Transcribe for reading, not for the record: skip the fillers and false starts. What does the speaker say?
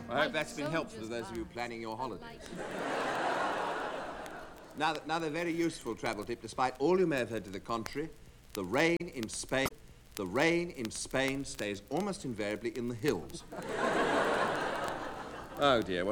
I hope that's been helpful to those of you planning your holidays. Now, they're very useful travel tip. Despite all you may have heard to the contrary, the rain in Spain stays almost invariably in the hills. Oh, dear.